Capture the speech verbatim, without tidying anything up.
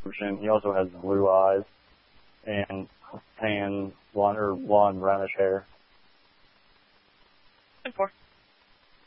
description. He also has blue eyes and tan blonde or blonde brownish hair.